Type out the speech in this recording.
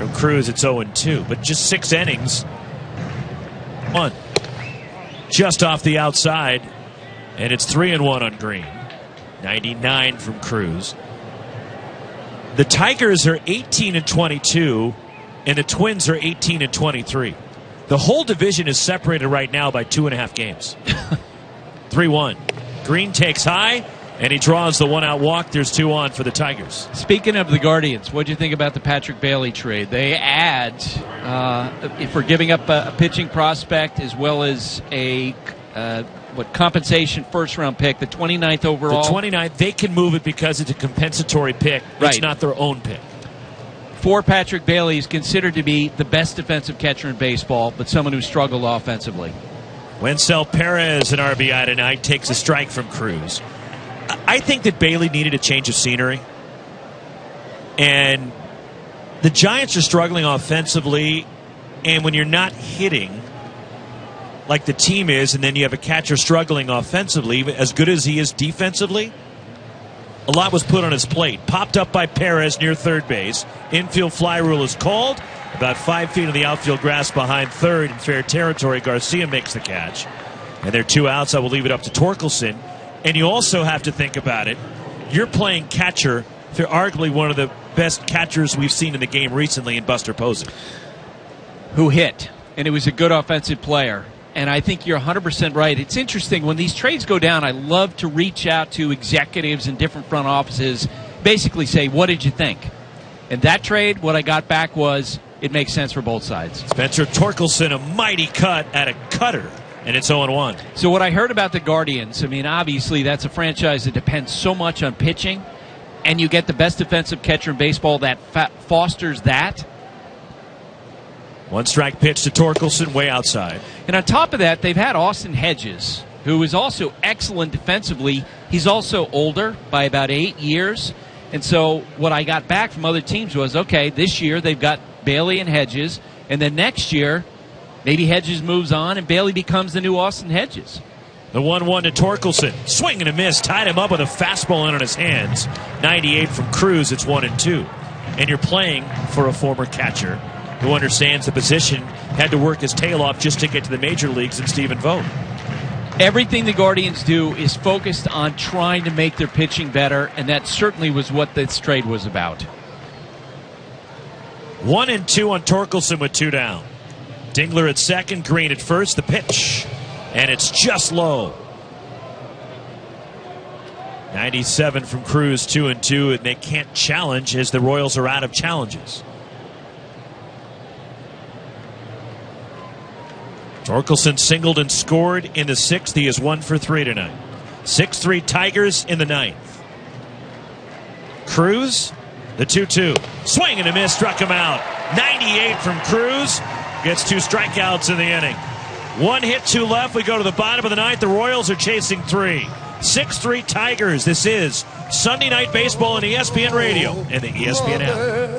From Cruz, it's 0-2. But just 6 innings. 1. Just off the outside. And it's 3-1 on Green. 99 from Cruz. The Tigers are 18-22, and the Twins are 18-23. The whole division is separated right now by 2.5 games. 3-1. Green takes high, and he draws the 1-out walk. There's 2 on for the Tigers. Speaking of the Guardians, what do you think about the Patrick Bailey trade? They add, for giving up a pitching prospect as well as a compensation first-round pick, the 29th overall. The 29th, they can move it because it's a compensatory pick. Right. It's not their own pick. For Patrick Bailey, is considered to be the best defensive catcher in baseball, but someone who struggled offensively. Wencel Perez, an RBI tonight, takes a strike from Cruz. I think that Bailey needed a change of scenery. And the Giants are struggling offensively, and when you're not hitting like the team is, and then you have a catcher struggling offensively, as good as he is defensively, a lot was put on his plate. Popped up by Perez near third base. Infield fly rule is called. About 5 feet of the outfield grass behind third in fair territory. Garcia makes the catch. And there are 2 outs. I will leave it up to Torkelson. And you also have to think about it. You're playing catcher for arguably one of the best catchers we've seen in the game recently in Buster Posey, who hit, and it was a good offensive player. And I think you're 100% right. It's interesting. When these trades go down, I love to reach out to executives in different front offices, basically say, what did you think? And that trade, what I got back was, it makes sense for both sides. Spencer Torkelson, a mighty cut at a cutter, and it's 0-1. So what I heard about the Guardians, I mean, obviously that's a franchise that depends so much on pitching, and you get the best defensive catcher in baseball that fosters that. 1 strike pitch to Torkelson, way outside. And on top of that, they've had Austin Hedges, who is also excellent defensively. He's also older by about 8 years. And so what I got back from other teams was, okay, this year they've got Bailey and Hedges, and then next year maybe Hedges moves on and Bailey becomes the new Austin Hedges. The 1-1 to Torkelson. Swing and a miss. Tied him up with a fastball in on his hands. 98 from Cruz. It's 1-2. And you're playing for a former catcher who understands the position, had to work his tail off just to get to the major leagues in Stephen Vogt. Everything the Guardians do is focused on trying to make their pitching better, and that certainly was what this trade was about. 1-2 on Torkelson with 2 down. Dingler at second, Green at first. The pitch, and it's just low. 97 from Cruz, 2-2, and they can't challenge as the Royals are out of challenges. Torkelson singled and scored in the 6th. He is 1 for 3 tonight. 6-3 Tigers in the 9th. Cruz, the 2-2. Swing and a miss, struck him out. 98 from Cruz. Gets 2 strikeouts in the inning. 1 hit, 2 left. We go to the bottom of the 9th. The Royals are chasing 3. 6-3 Tigers. This is Sunday Night Baseball on ESPN Radio and the ESPN app.